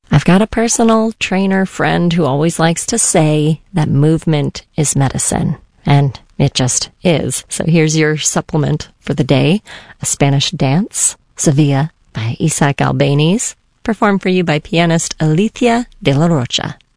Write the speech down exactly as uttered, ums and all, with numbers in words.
I've got a personal trainer friend who always likes to say that movement is medicine, and it just is. So here's your supplement for the day: a Spanish dance, Sevilla by Isaac Albéniz, performed for you by pianist Alicia de la Rocha.